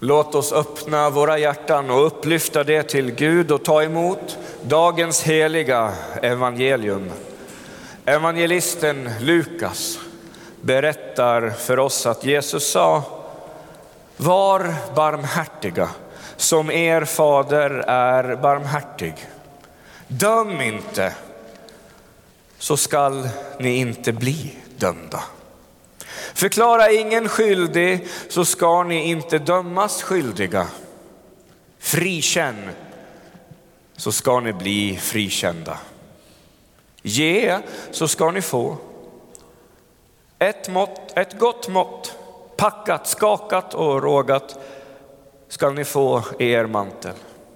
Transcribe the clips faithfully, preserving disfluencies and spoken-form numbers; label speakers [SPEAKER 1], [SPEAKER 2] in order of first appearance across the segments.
[SPEAKER 1] Låt oss öppna våra hjärtan och upplyfta det till Gud och ta emot dagens heliga evangelium. Evangelisten Lukas berättar för oss att Jesus sa: var barmhärtiga som er fader är barmhärtig. Döm inte, så skall ni inte bli dömda. Förklara ingen skyldig, så ska ni inte dömas skyldiga. Frikänn, så ska ni bli frikända. Ge, så ska ni få. Ett mått, ett gott mått, packat, skakat och rågat, ska ni få i er mantel.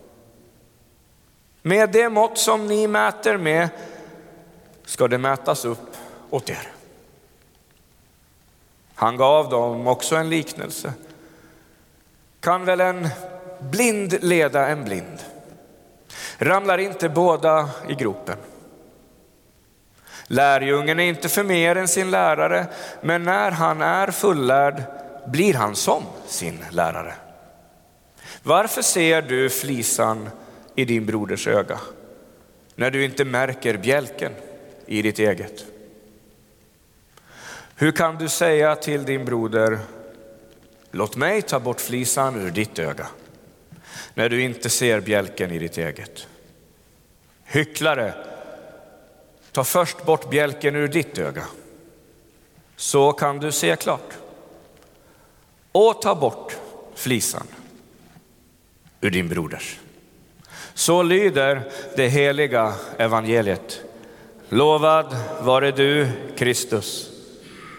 [SPEAKER 1] Med det mått som ni mäter med ska det mätas upp åt er. Han gav dem också en liknelse. Kan väl en blind leda en blind? Ramlar inte båda i gropen? Lärjungen är inte för mer än sin lärare, men när han är fullärd blir han som sin lärare. Varför ser du flisan i din broders öga, när du inte märker bjälken i ditt eget? Hur kan du säga till din broder: låt mig ta bort flisan ur ditt öga, när du inte ser bjälken i ditt eget? Hycklare, ta först bort bjälken ur ditt öga, så kan du se klart. Och ta bort flisan ur din broders. Så lyder det heliga evangeliet. Lovad vare du, Kristus.